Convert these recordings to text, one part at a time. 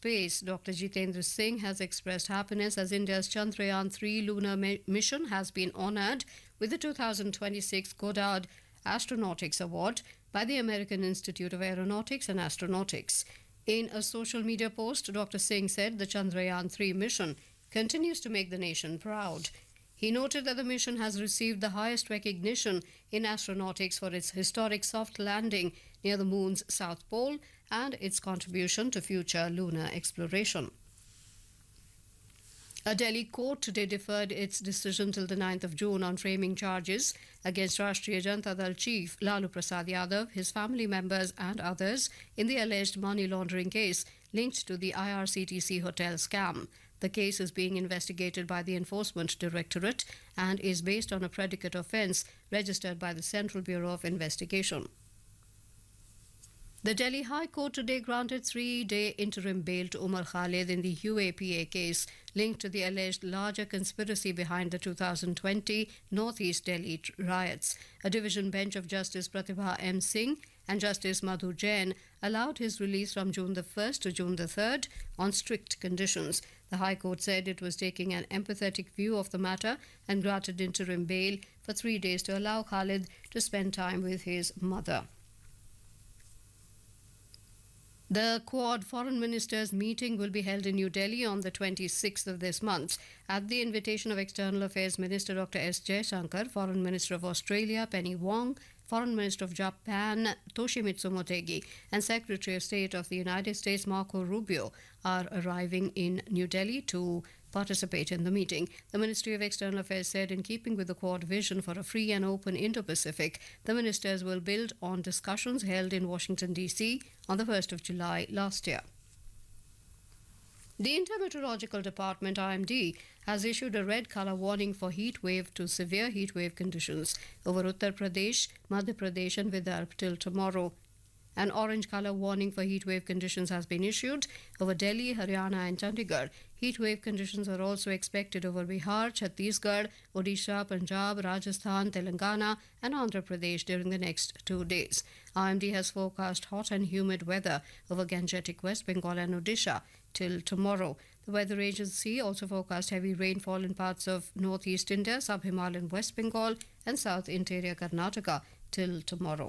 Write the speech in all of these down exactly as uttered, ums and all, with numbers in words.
space. Doctor Jitendra Singh has expressed happiness as India's Chandrayaan three lunar mi- mission has been honoured with the two thousand twenty-six Goddard Astronautics Award by the American Institute of Aeronautics and Astronautics. In a social media post, Doctor Singh said the Chandrayaan three mission continues to make the nation proud. He noted that the mission has received the highest recognition in astronautics for its historic soft landing near the moon's south pole and its contribution to future lunar exploration. A Delhi court today deferred its decision till the ninth of June on framing charges against Rashtriya Janata Dal chief Lalu Prasad Yadav, his family members and others in the alleged money laundering case linked to the I R C T C hotel scam. The case is being investigated by the Enforcement Directorate and is based on a predicate offence registered by the Central Bureau of Investigation. The Delhi High Court today granted three-day interim bail to Umar Khalid in the U A P A case linked to the alleged larger conspiracy behind the two thousand twenty Northeast Delhi riots. A division bench of Justice Pratibha M. Singh and Justice Madhu Jain allowed his release from June the first to June the third on strict conditions. The High Court said it was taking an empathetic view of the matter and granted interim bail for three days to allow Khalid to spend time with his mother. The Quad Foreign Ministers meeting will be held in New Delhi on the twenty-sixth of this month. At the invitation of External Affairs Minister Doctor S. Jaishankar, Foreign Minister of Australia Penny Wong, Foreign Minister of Japan Toshimitsu Motegi and Secretary of State of the United States Marco Rubio are arriving in New Delhi to participate in the meeting. The Ministry of External Affairs said in keeping with the Quad vision for a free and open Indo-Pacific, the ministers will build on discussions held in Washington, D C on the first of July last year. The Intermeteorological Department, I M D, has issued a red colour warning for heat wave to severe heat wave conditions over Uttar Pradesh, Madhya Pradesh and Vidarbha till tomorrow. An orange colour warning for heat wave conditions has been issued over Delhi, Haryana and Chandigarh. Heat wave conditions are also expected over Bihar, Chhattisgarh, Odisha, Punjab, Rajasthan, Telangana and Andhra Pradesh during the next two days. I M D has forecast hot and humid weather over Gangetic, West Bengal and Odisha till tomorrow. The weather agency also forecast heavy rainfall in parts of northeast India, sub-Himalayan West Bengal and south interior Karnataka till tomorrow.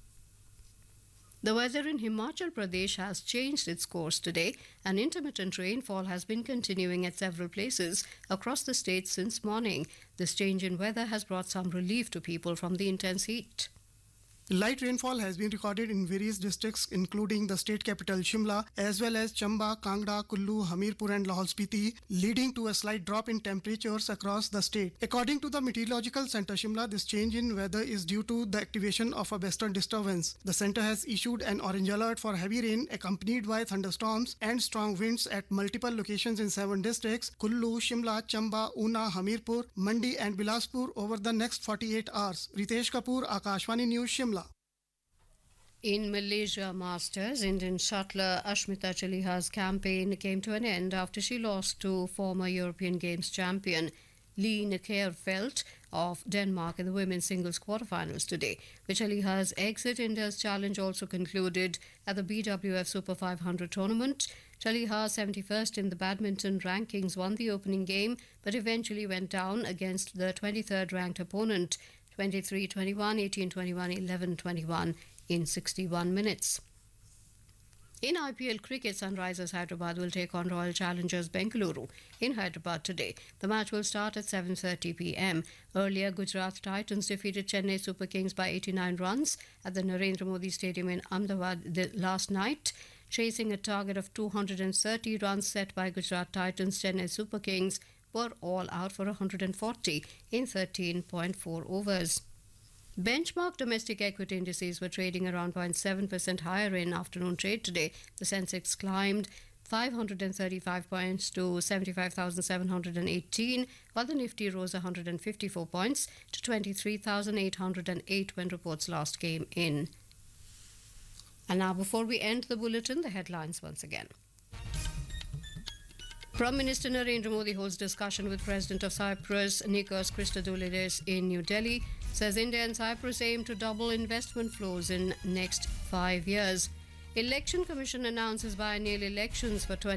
The weather in Himachal Pradesh has changed its course today, and intermittent rainfall has been continuing at several places across the state since morning. This change in weather has brought some relief to people from the intense heat. Light rainfall has been recorded in various districts, including the state capital Shimla, as well as Chamba, Kangra, Kullu, Hamirpur and Lahore Spiti, leading to a slight drop in temperatures across the state. According to the Meteorological Centre Shimla, this change in weather is due to the activation of a western disturbance. The centre has issued an orange alert for heavy rain accompanied by thunderstorms and strong winds at multiple locations in seven districts, Kullu, Shimla, Chamba, Una, Hamirpur, Mandi and Bilaspur over the next forty-eight hours. Ritesh Kapoor, Akashvani News, Shimla. In Malaysia Masters, Indian shuttler Ashmita Chaliha's campaign came to an end after she lost to former European Games champion Lee Nikersfeldt of Denmark in the women's singles quarterfinals today. With Chaliha's exit, India's challenge also concluded at the B W F Super five hundred tournament. Chaliha, seventy-first in the badminton rankings, won the opening game but eventually went down against the twenty-third ranked opponent twenty-three twenty-one, eighteen twenty-one, eleven twenty-one in sixty-one minutes. In I P L cricket, Sunrisers Hyderabad will take on Royal Challengers Bengaluru in Hyderabad today. The match will start at seven thirty p m. Earlier, Gujarat Titans defeated Chennai Super Kings by eighty-nine runs at the Narendra Modi Stadium in Ahmedabad last night. Chasing a target of two hundred thirty runs set by Gujarat Titans, Chennai Super Kings were all out for one hundred forty in thirteen point four overs. Benchmark domestic equity indices were trading around zero point seven percent higher in afternoon trade today. The Sensex climbed five hundred thirty-five points to seventy-five thousand seven hundred eighteen, while the Nifty rose one hundred fifty-four points to twenty-three thousand eight hundred eight when reports last came in. And now, before we end the bulletin, the headlines once again. Prime Minister Narendra Modi holds discussion with President of Cyprus, Nikos Christodoulides, in New Delhi. Says India and Cyprus aim to double investment flows in next five years. Election Commission announces biennial elections for twenty